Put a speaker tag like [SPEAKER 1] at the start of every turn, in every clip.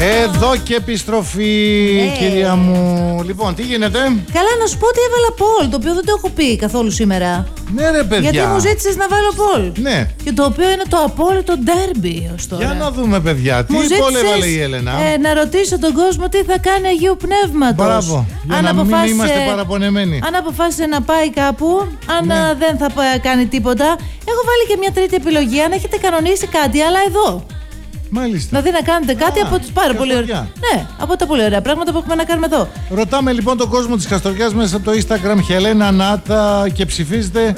[SPEAKER 1] Εδώ και επιστροφή, κυρία μου. Λοιπόν, τι γίνεται?
[SPEAKER 2] Καλά, να σου πω ότι έβαλα Πολ, το οποίο δεν το έχω πει καθόλου σήμερα.
[SPEAKER 1] Ναι, ρε παιδιά.
[SPEAKER 2] Γιατί μου ζήτησες να βάλω Πολ.
[SPEAKER 1] Ναι.
[SPEAKER 2] Και το οποίο είναι το απόλυτο ντέρμπι ως τώρα.
[SPEAKER 1] Για να δούμε, παιδιά. Τι Πολ έβαλε η Έλενα?
[SPEAKER 2] Να ρωτήσω τον κόσμο τι θα κάνει Αγίου Πνεύματος.
[SPEAKER 1] Μπράβο. Για να μην είμαστε παραπονεμένοι.
[SPEAKER 2] Αν αποφάσισε να πάει κάπου, αν δεν θα κάνει τίποτα. Έχω βάλει και μια τρίτη επιλογή. Αν έχετε κανονίσει κάτι, αλλά εδώ.
[SPEAKER 1] Μάλιστα.
[SPEAKER 2] Δηλαδή να κάνετε κάτι από τις πάρα πολύ ωραία. Ναι, από τα πολύ ωραία πράγματα που έχουμε να κάνουμε εδώ.
[SPEAKER 1] Ρωτάμε λοιπόν τον κόσμο της Καστοριάς μέσα από το Instagram Χελένα Νάτα και ψηφίζετε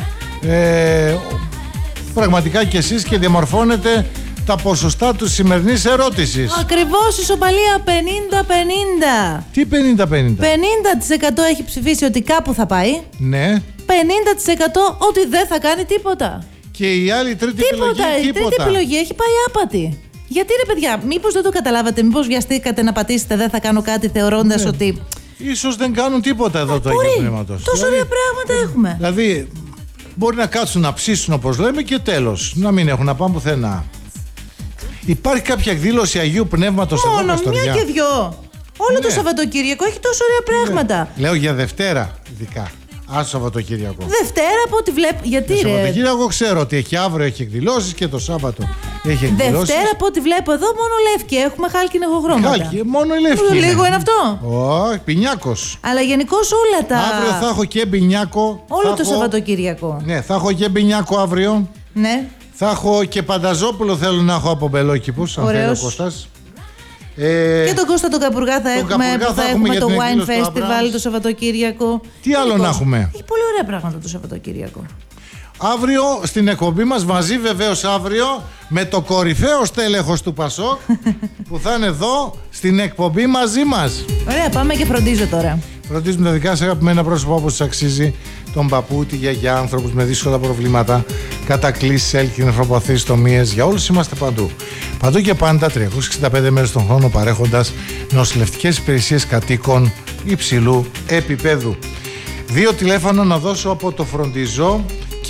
[SPEAKER 1] πραγματικά κι εσείς και διαμορφώνετε τα ποσοστά του σημερινής ερώτησης.
[SPEAKER 2] Ακριβώς, ισοπαλία 50-50.
[SPEAKER 1] Τι 50-50?
[SPEAKER 2] 50% έχει ψηφίσει ότι κάπου θα πάει.
[SPEAKER 1] Ναι.
[SPEAKER 2] 50% ότι δεν θα κάνει τίποτα.
[SPEAKER 1] Και η άλλη τρίτη επιλογή
[SPEAKER 2] Η τρίτη επιλογή έχει πάει άπατη. Γιατί ρε παιδιά, μήπως δεν το καταλάβατε, μήπως βιαστήκατε να πατήσετε δεν θα κάνω κάτι θεωρώντας ότι...
[SPEAKER 1] Ίσως δεν κάνουν τίποτα εδώ το Αγίου Πνεύματος.
[SPEAKER 2] Τόσο ωραία πράγματα έχουμε.
[SPEAKER 1] Δηλαδή, μπορεί να κάτσουν να ψήσουν όπως λέμε και τέλος. Να μην έχουν να πάνε πουθενά. Υπάρχει κάποια εκδήλωση Αγίου Πνεύματος εδώ στην Καστοριά?
[SPEAKER 2] Μόνο μια και δυο. Όλο το Σαββατοκύριακο έχει τόσο ωραία πράγματα.
[SPEAKER 1] Λέω για Δευτέρα ειδικά. Άσο Σαββατοκύριακο.
[SPEAKER 2] Δευτέρα από ό,τι βλέπω. Γιατί ρε?
[SPEAKER 1] Σαββατοκύριακο ξέρω ότι έχει αύριο έχει εκδηλώσεις και το Σάββατο έχει εκδηλώσεις.
[SPEAKER 2] Δευτέρα από ό,τι βλέπω εδώ μόνο λεύκη. Έχουμε χάλκινο χρώματα.
[SPEAKER 1] Χάλκι, μόνο η λεύκη.
[SPEAKER 2] Λίγο είναι αυτό.
[SPEAKER 1] Όχι, πινιάκος.
[SPEAKER 2] Αλλά γενικώς όλα τα.
[SPEAKER 1] Αύριο θα έχω και μπινιάκο.
[SPEAKER 2] Όλο το Σαββατοκύριακο.
[SPEAKER 1] Ναι, θα έχω και μπινιάκο αύριο.
[SPEAKER 2] Ναι.
[SPEAKER 1] Θα έχω και Πανταζόπουλο, θέλω να έχω από Μπελόκηπους. Αν θέλει ο Κώστας.
[SPEAKER 2] Και τον Κώστα τον Καπουργά θα έχουμε το Wine Festival το Σαββατοκύριακο.
[SPEAKER 1] Τι άλλο να έχουμε?
[SPEAKER 2] Έχει πολύ ωραία πράγματα το Σαββατοκύριακο.
[SPEAKER 1] Αύριο στην εκπομπή μας, μαζί βεβαίως αύριο με το κορυφαίο στέλεχος του Πασόκ που θα είναι εδώ στην εκπομπή μαζί μας.
[SPEAKER 2] Ωραία, πάμε και φροντίζω τώρα.
[SPEAKER 1] Φροντίζουμε τα δικά σας αγαπημένα πρόσωπα όπως τους αξίζει, τον παππού, τη γιαγιά, άνθρωπους με δύσκολα προβλήματα, κατακλήσεις, έλκυ, νεφροποθήσεις, τομίες. Για όλους είμαστε παντού. Παντού και πάντα 365 μέρες τον χρόνο παρέχοντας νοσηλευτικές υπηρεσίες κατοίκων υψηλού επίπεδου. 2 τηλέφωνα να δώσω από το Φροντιζό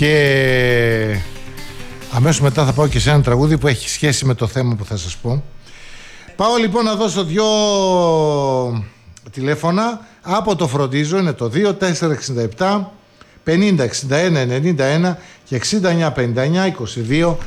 [SPEAKER 1] και αμέσως μετά θα πάω και σε ένα τραγούδι που έχει σχέση με το θέμα που θα σας πω. Πάω λοιπόν να δώσω 2 τηλέφωνα από το Φροντίζο, είναι το 2467 50 61 91 και 69 59 22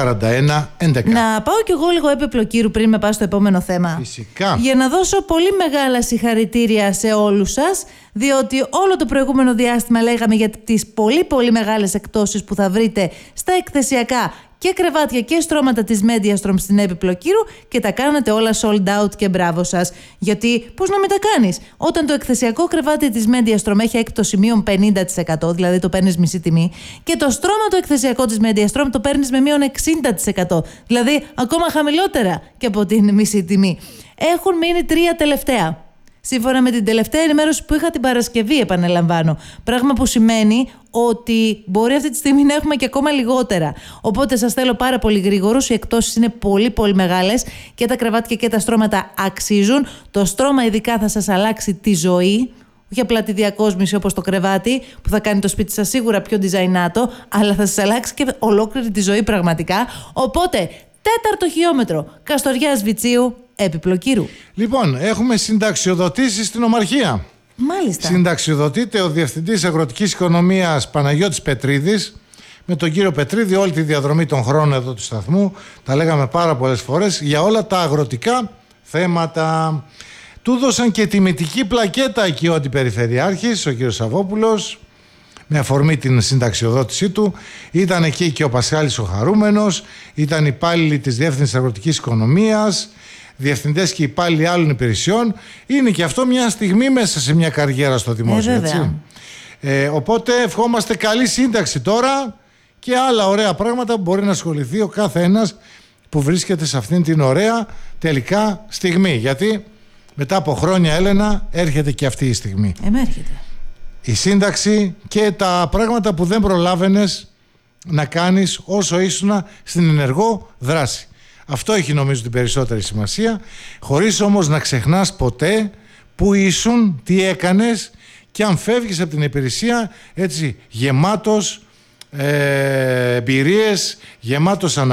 [SPEAKER 1] 41 11.
[SPEAKER 2] Να πάω κι εγώ λίγο έπιπλο κύρου πριν με πάω στο επόμενο θέμα.
[SPEAKER 1] Φυσικά.
[SPEAKER 2] Για να δώσω πολύ μεγάλα συγχαρητήρια σε όλους σας, διότι όλο το προηγούμενο διάστημα λέγαμε για τις πολύ πολύ μεγάλες εκπτώσεις που θα βρείτε στα εκθεσιακά και κρεβάτια και στρώματα της Mediastrom στην έπιπλο κύρου και τα κάνατε όλα sold out και μπράβο σας. Γιατί πώς να μην τα κάνεις? Όταν το εκθεσιακό κρεβάτι της Mediastrom έχει έκπτωση μείον 50%, δηλαδή το παίρνεις μισή τιμή, και το στρώμα το εκθεσιακό της Mediastrom το παίρνεις με μείον 60%, δηλαδή ακόμα χαμηλότερα και από την μισή τιμή. Έχουν μείνει 3 τελευταία. Σύμφωνα με την τελευταία ενημέρωση που είχα την Παρασκευή, επαναλαμβάνω. Πράγμα που σημαίνει ότι μπορεί αυτή τη στιγμή να έχουμε και ακόμα λιγότερα. Οπότε σας θέλω πάρα πολύ γρήγορους. Οι εκπτώσεις είναι πολύ πολύ μεγάλες και τα κρεβάτια και τα στρώματα αξίζουν. Το στρώμα ειδικά θα σας αλλάξει τη ζωή. Όχι απλά τη διακόσμηση όπως το κρεβάτι που θα κάνει το σπίτι σας σίγουρα πιο designato, αλλά θα σας αλλάξει και ολόκληρη τη ζωή πραγματικά. Οπότε 4ο χιλιόμετρο Καστοριάς Βιτσίου, έπιπλο κύρου.
[SPEAKER 1] Λοιπόν, έχουμε συνταξιοδοτήσεις στην Ομαρχία.
[SPEAKER 2] Μάλιστα.
[SPEAKER 1] Συνταξιοδοτείται ο Διευθυντής Αγροτικής Οικονομίας Παναγιώτης Πετρίδης. Με τον κύριο Πετρίδη όλη τη διαδρομή των χρόνων εδώ του σταθμού τα λέγαμε πάρα πολλές φορές για όλα τα αγροτικά θέματα. Του δώσαν και τιμητική πλακέτα εκεί ο Αντιπεριφερειάρχης, ο κύριος Σαββόπουλος, με αφορμή την συνταξιοδότησή του. Ήταν εκεί και ο Πασχάλης ο Χαρούμενος, ήταν υπάλληλοι της Διεύθυνσης Αγροτικής Οικονομίας, διευθυντές και υπάλληλοι άλλων υπηρεσιών. Είναι και αυτό μια στιγμή μέσα σε μια καριέρα στο δημόσιο, έτσι. Οπότε ευχόμαστε καλή σύνταξη τώρα και άλλα ωραία πράγματα που μπορεί να ασχοληθεί ο κάθε ένας που βρίσκεται σε αυτήν την ωραία τελικά στιγμή. Γιατί μετά από χρόνια, Έλενα, έρχεται και αυτή η στιγμή.
[SPEAKER 2] Έρχεται.
[SPEAKER 1] Η σύνταξη και τα πράγματα που δεν προλάβαινες να κάνεις όσο ήσουν στην ενεργό δράση. Αυτό έχει νομίζω την περισσότερη σημασία, χωρίς όμως να ξεχνάς ποτέ που ήσουν, τι έκανες και αν φεύγεις από την υπηρεσία έτσι γεμάτος εμπειρίες, γεμάτος